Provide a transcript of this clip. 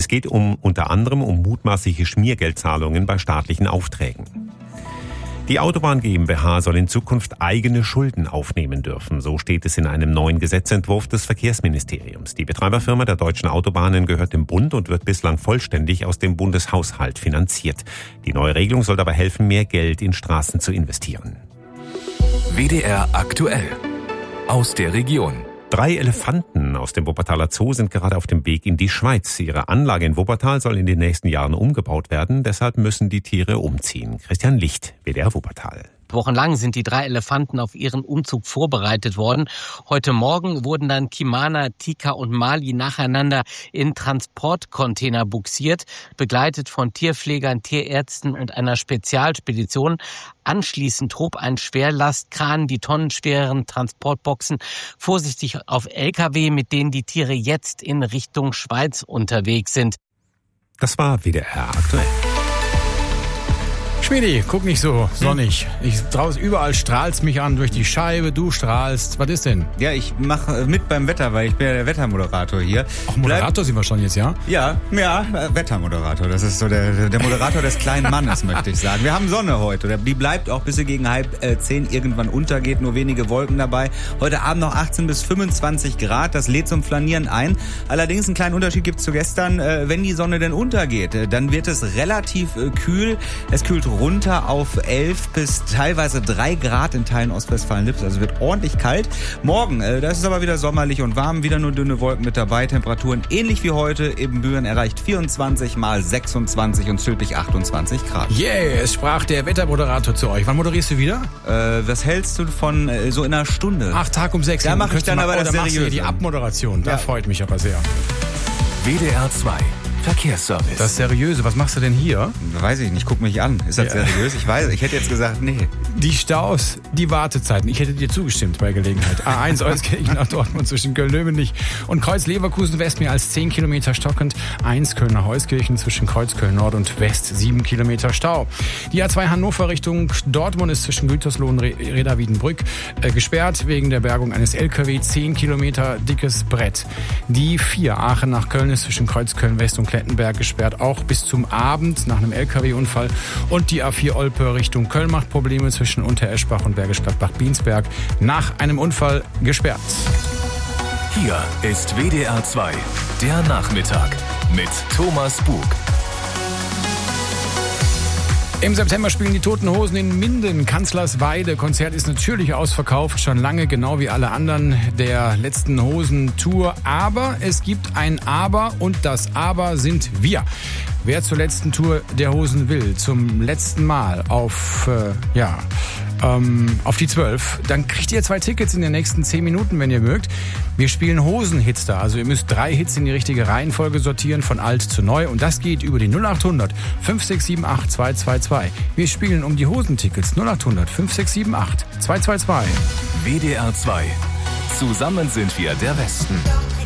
geht unter anderem um mutmaßliche Schmiergeldzahlungen bei staatlichen Aufträgen. Die Autobahn GmbH soll in Zukunft eigene Schulden aufnehmen dürfen. So steht es in einem neuen Gesetzentwurf des Verkehrsministeriums. Die Betreiberfirma der Deutschen Autobahnen gehört dem Bund und wird bislang vollständig aus dem Bundeshaushalt finanziert. Die neue Regelung soll dabei helfen, mehr Geld in Straßen zu investieren. WDR aktuell. Aus der Region. 3 Elefanten aus dem Wuppertaler Zoo sind gerade auf dem Weg in die Schweiz. Ihre Anlage in Wuppertal soll in den nächsten Jahren umgebaut werden. Deshalb müssen die Tiere umziehen. Christian Licht, WDR Wuppertal. Wochenlang sind die 3 Elefanten auf ihren Umzug vorbereitet worden. Heute Morgen wurden dann Kimana, Tika und Mali nacheinander in Transportcontainer buxiert, begleitet von Tierpflegern, Tierärzten und einer Spezialspedition. Anschließend hob ein Schwerlastkran die tonnenschweren Transportboxen vorsichtig auf LKW, mit denen die Tiere jetzt in Richtung Schweiz unterwegs sind. Das war WDR aktuell. Schmiedi, guck nicht so sonnig. Draußen überall strahlt's mich an durch die Scheibe, du strahlst. Was ist denn? Ja, ich mache mit beim Wetter, weil ich bin ja der Wettermoderator hier. Ach, Moderator sind wir schon jetzt, ja? Ja, Wettermoderator. Das ist so der Moderator des kleinen Mannes, möchte ich sagen. Wir haben Sonne heute. Die bleibt auch bis sie gegen 9:30 irgendwann untergeht. Nur wenige Wolken dabei. Heute Abend noch 18 bis 25 Grad. Das lädt zum Flanieren ein. Allerdings einen kleinen Unterschied gibt's zu gestern. Wenn die Sonne denn untergeht, dann wird es relativ kühl. Es kühlt runter auf 11 bis teilweise 3 Grad in Teilen Ostwestfalen-Lippe. Also wird ordentlich kalt. Morgen, das ist aber wieder sommerlich und warm. Wieder nur dünne Wolken mit dabei. Temperaturen ähnlich wie heute. Ebenbüren erreicht 24 mal 26 und Zülpich 28 Grad. Yeah, es sprach der Wettermoderator zu euch. Wann moderierst du wieder? Was hältst du von so in einer Stunde? Ach, Tag um 6. Da mache ich dann aber das Seriöse. Die Abmoderation. Da freut mich aber sehr. WDR 2 Verkehrsservice. Das Seriöse, was machst du denn hier? Weiß ich nicht, guck mich an. Ist das seriös? Ich weiß, ich hätte jetzt gesagt, nee. Die Staus, die Wartezeiten. Ich hätte dir zugestimmt bei Gelegenheit. A1 Euskirchen nach Dortmund zwischen Köln-Löwenich und Kreuz-Leverkusen West mehr als 10 Kilometer stockend. 1 Köln nach Euskirchen zwischen Kreuzköln Nord und West 7 Kilometer Stau. Die A2 Hannover Richtung Dortmund ist zwischen Gütersloh und Reda Wiedenbrück gesperrt wegen der Bergung eines LKW. 10 Kilometer dickes Brett. Die 4 Aachen nach Köln ist zwischen Kreuzköln West und Klettenberg gesperrt, auch bis zum Abend nach einem LKW-Unfall. Und die A4 Olpe Richtung Köln macht Probleme zwischen Untereschbach und Bergisch Gladbach-Biensberg nach einem Unfall gesperrt. Hier ist WDR 2, der Nachmittag mit Thomas Bug. Im September spielen die Toten Hosen in Minden, Kanzlersweide. Konzert ist natürlich ausverkauft, schon lange, genau wie alle anderen der letzten Hosen-Tour. Aber es gibt ein Aber und das Aber sind wir. Wer zur letzten Tour der Hosen will, zum letzten Mal auf die 12, dann kriegt ihr 2 Tickets in den nächsten 10 Minuten, wenn ihr mögt. Wir spielen Hosenhits da, also ihr müsst 3 Hits in die richtige Reihenfolge sortieren, von alt zu neu. Und das geht über die 0800 5678 222. Wir spielen um die Hosentickets 0800 5678 222. WDR 2. Zusammen sind wir der Westen.